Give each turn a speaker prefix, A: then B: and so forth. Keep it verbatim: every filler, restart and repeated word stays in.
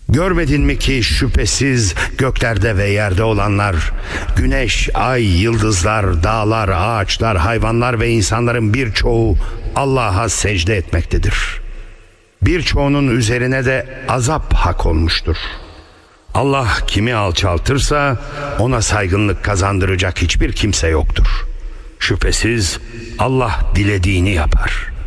A: Görmedin mi ki şüphesiz göklerde ve yerde olanlar, güneş, ay, yıldızlar, dağlar, ağaçlar, hayvanlar ve insanların birçoğu Allah'a secde etmektedir. Birçoğunun üzerine de azap hak olmuştur. Allah kimi alçaltırsa ona saygınlık kazandıracak hiçbir kimse yoktur. Şüphesiz Allah dilediğini yapar.